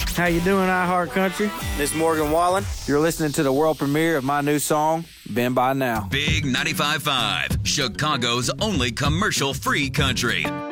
How you doing, iHeart Country? This is Morgan Wallen. You're listening to the world premiere of my new song, Been By Now. Big 95.5, Chicago's only commercial-free country.